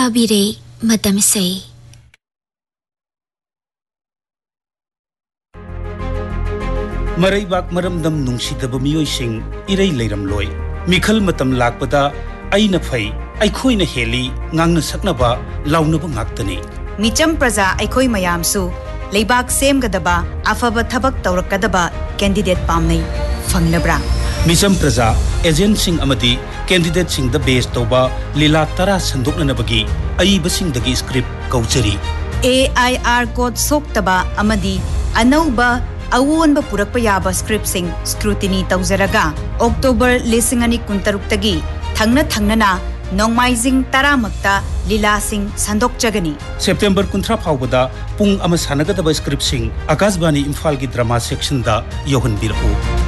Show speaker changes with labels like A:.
A: ताबीरे मतमसे
B: मरैबाक मरमदम नुंसिदब मियोइसिंग इरै लेरमलोय मिखल मतम लाकपदा अइना फै अइखोइना heli ngang saknaba launaba ngaktani
C: Mitcham प्रजा अइखोइ मयामसु लेबाक सेमगदबा अफबा थबक तौरकदबा कैंडिडेट पामनै फंगनब्रा
B: मिचम प्रजा agent Singh अमदी candidate Singh the base तोबा लीला तरा संदोकननबगी अइबसिंगदगी स्क्रिप्ट कौचरी
C: AIR कोड सोक्तबा अमदी अनौबा अवोनबा पुरक्पा याबा स्क्रिप्ट सिंग स्क्रूटिनी तौजरगा अक्टोबर 2026 तगी थंगना नोंगमाइजिंग तरामक्ता लीला सिंग संदोकचगनी
B: सेप्टेम्बर 19 फाउबदा पुंग अमा सानगदबा स्क्रिप्ट सिंग आकाशवाणी इम्फाल की ड्रामा सेक्शन दा योहन बिरहु।